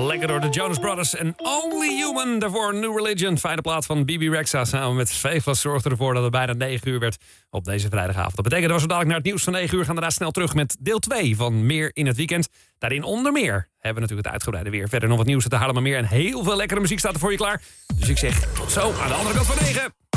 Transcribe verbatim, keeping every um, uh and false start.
Lekker door de Jonas Brothers en Only Human. Daarvoor New Religion. Fijne plaat van B B Rexha samen met Vegas zorgde ervoor dat het bijna negen uur werd op deze vrijdagavond. Dat betekent dat we zo dadelijk naar het nieuws van negen uur gaan daarna snel terug met deel twee van Meer in het Weekend. Daarin onder meer hebben we natuurlijk het uitgebreide weer. Verder nog wat nieuws uit de Haarlemmermeer en heel veel lekkere muziek staat er voor je klaar. Dus ik zeg tot zo aan de andere kant van negen.